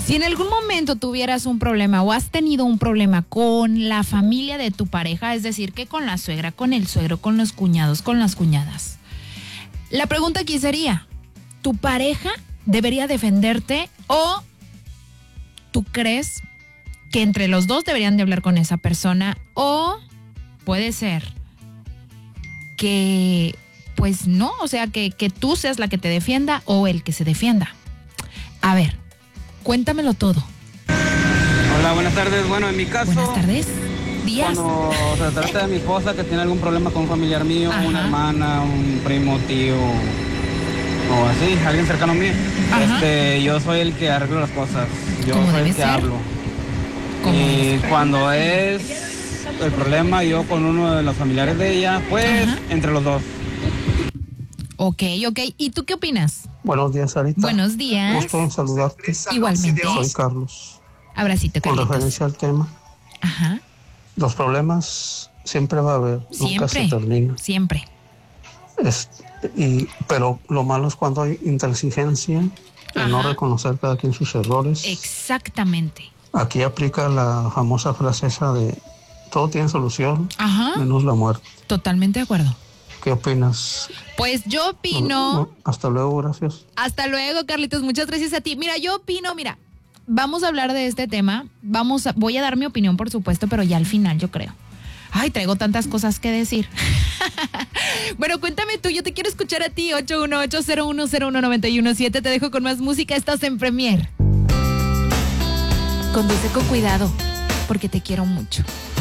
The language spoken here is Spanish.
Si en algún momento tuvieras un problema o has tenido un problema con la familia de tu pareja, es decir, que con la suegra, con el suegro, con los cuñados, con las cuñadas, la pregunta aquí sería, ¿tu pareja debería defenderte o tú crees que entre los dos deberían de hablar con esa persona? O puede ser que, pues no, o sea, que tú seas la que te defienda o el que se defienda. A ver, cuéntamelo todo. Hola, buenas tardes. Bueno, en mi caso... Buenas tardes. Días. Cuando se trata de mi esposa que tiene algún problema con un familiar mío, Ajá. una hermana, un primo, tío, o así, alguien cercano a mí, yo soy el que arreglo las cosas. Yo Como soy debe el que ser. hablo. Como Y debe ser. cuando es el problema, yo con uno de los familiares de ella, pues Ajá. entre los dos. Ok. ¿Y tú qué opinas? Buenos días, Sarita. Buenos días. Gusto en saludarte. Igualmente. Soy Carlos. Abracito, Con Carlitos. referencia al tema, Ajá. los problemas siempre va a haber, nunca se Siempre. termina. Siempre. Pero lo malo es cuando hay intransigencia, el no Ajá. reconocer cada quien sus errores. Exactamente. Aquí aplica la famosa frase esa de todo tiene solución, Ajá. menos la muerte. Totalmente de acuerdo. ¿Qué opinas? Pues yo opino... Hasta luego, gracias. Hasta luego, Carlitos. Muchas gracias a ti. Mira, yo opino, vamos a hablar de este tema. Voy a dar mi opinión, por supuesto, pero ya al final, yo creo. Ay, traigo tantas cosas que decir. Bueno, cuéntame tú, yo te quiero escuchar a ti, 818-0101-917. Te dejo con más música, estás en Premier. Conduce con cuidado, porque te quiero mucho.